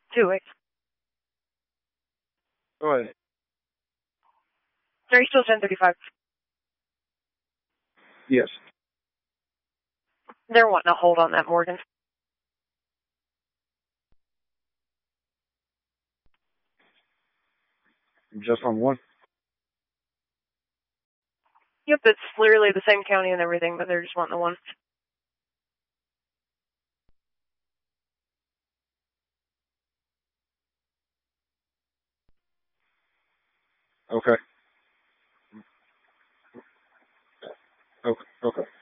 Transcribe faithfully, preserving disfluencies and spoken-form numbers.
Two weeks. Go ahead. Are you still ten thirty-five? Yes. They're wanting a hold on that, Morgan. Just on one? Yep, it's literally the same county and everything, but they're just wanting the one. Okay. Okay. Okay.